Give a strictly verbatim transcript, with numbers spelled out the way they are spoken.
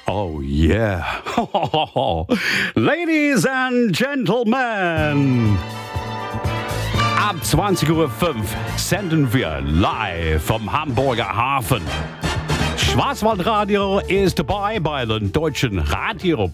Oh yeah. Ladies and Gentlemen. Ab zwanzig Uhr fünf senden wir live vom Hamburger Hafen. Schwarzwaldradio ist dabei bei den deutschen Radio